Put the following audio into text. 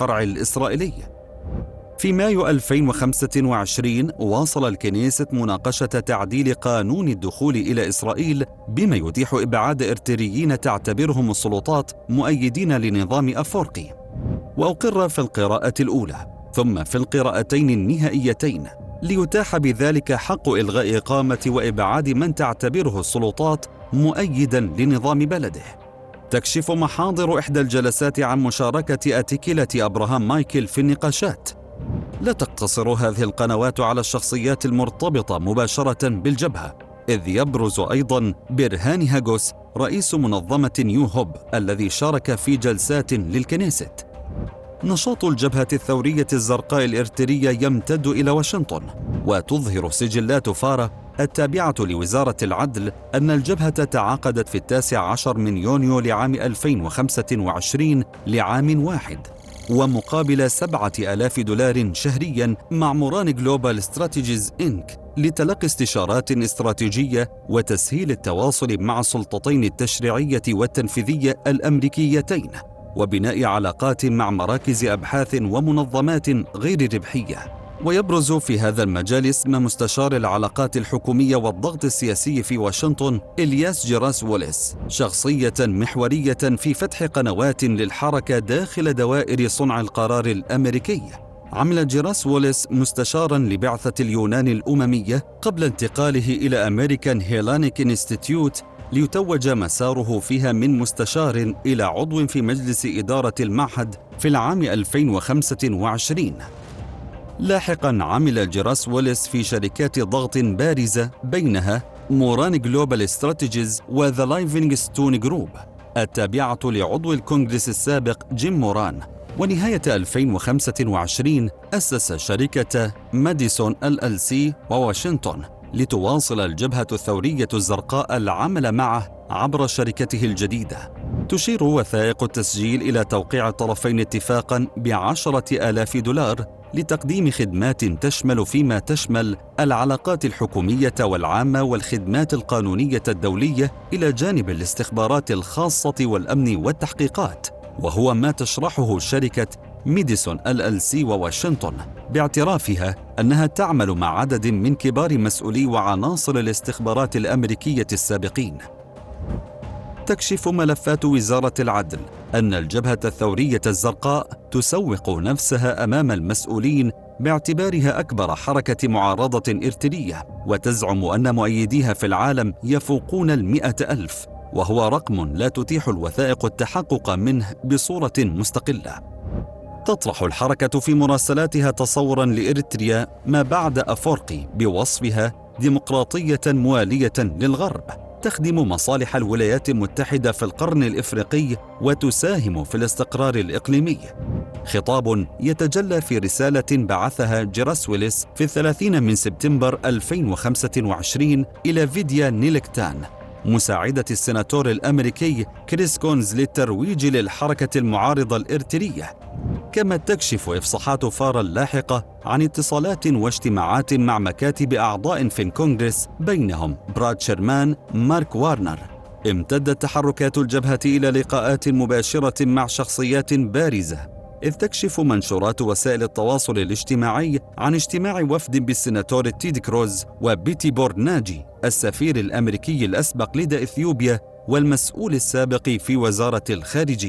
الفرع الإسرائيلي. في مايو 2025 واصل الكنيست مناقشة تعديل قانون الدخول إلى إسرائيل بما يتيح إبعاد إرتريين تعتبرهم السلطات مؤيدين لنظام أفورقي، وأقر في القراءة الأولى ثم في القراءتين النهائيتين، ليتاح بذلك حق إلغاء إقامة وإبعاد من تعتبره السلطات مؤيداً لنظام بلده. تكشف محاضر إحدى الجلسات عن مشاركة أتيكيلة أبراهام مايكل في النقاشات. لا تقتصر هذه القنوات على الشخصيات المرتبطة مباشرة بالجبهة، إذ يبرز أيضاً برهان هاغوس رئيس منظمة نيو هوب الذي شارك في جلسات للكنيست. نشاط الجبهة الثورية الزرقاء الإرترية يمتد إلى واشنطن، وتظهر سجلات فارة التابعة لوزارة العدل أن الجبهة تعاقدت في 19 من يونيو لعام 2025 لعام واحد، ومقابل $7,000 شهرياً مع موران جلوبال استراتيجيز إنك لتلقي استشارات استراتيجية وتسهيل التواصل مع السلطتين التشريعية والتنفيذية الأمريكيتين، وبناء علاقات مع مراكز أبحاث ومنظمات غير ربحية. ويبرز في هذا المجال اسم مستشار العلاقات الحكومية والضغط السياسي في واشنطن إلياس جراس ووليس، شخصية محورية في فتح قنوات للحركة داخل دوائر صنع القرار الأمريكي. عمل جراس ووليس مستشاراً لبعثة اليونان الأممية قبل انتقاله إلى أمريكان هيلانيك انستيتيوت، ليتوج مساره فيها من مستشار إلى عضو في مجلس إدارة المعهد في العام 2025. لاحقاً عمل جراس ووليس في شركات ضغط بارزة، بينها موران جلوبال استراتيجيز وذا لايفينغ ستون جروب التابعة لعضو الكونغرس السابق جيم موران. ونهاية 2025 أسس شركة ماديسون LLC وواشنطن لتواصل الجبهة الثورية الزرقاء العمل معه عبر شركته الجديدة. تشير وثائق التسجيل إلى توقيع الطرفين اتفاقاً $10,000 لتقديم خدمات تشمل فيما تشمل العلاقات الحكومية والعامة والخدمات القانونية الدولية، إلى جانب الاستخبارات الخاصة والأمن والتحقيقات، وهو ما تشرحه شركة ميديسون LLC وواشنطن باعترافها أنها تعمل مع عدد من كبار مسؤولي وعناصر الاستخبارات الأمريكية السابقين. تكشف ملفات وزارة العدل أن الجبهة الثورية الزرقاء تسوق نفسها أمام المسؤولين باعتبارها أكبر حركة معارضة إرترية، وتزعم أن مؤيديها في العالم يفوقون 100,000، وهو رقم لا تتيح الوثائق التحقق منه بصورة مستقلة. تطرح الحركة في مراسلاتها تصوراً لإريتريا ما بعد أفورقي بوصفها ديمقراطية موالية للغرب، تخدم مصالح الولايات المتحدة في القرن الإفريقي وتساهم في الاستقرار الإقليمي. خطاب يتجلى في رسالة بعثها جراس ووليس في 30 من سبتمبر 2025 إلى فيديا نيلكتان، مساعدة السيناتور الأمريكي كريس كونز للترويج للحركة المعارضة الإرترية. كما تكشف إفصاحات فارا اللاحقة عن اتصالات واجتماعات مع مكاتب أعضاء في الكونغرس، بينهم براد شيرمان، مارك وارنر. امتدت تحركات الجبهة إلى لقاءات مباشرة مع شخصيات بارزة، إذ تكشف منشورات وسائل التواصل الاجتماعي عن اجتماع وفد بالسيناتور تيد كروز وبيتي بورناجي السفير الأمريكي الأسبق لدى إثيوبيا والمسؤول السابق في وزارة الخارجية.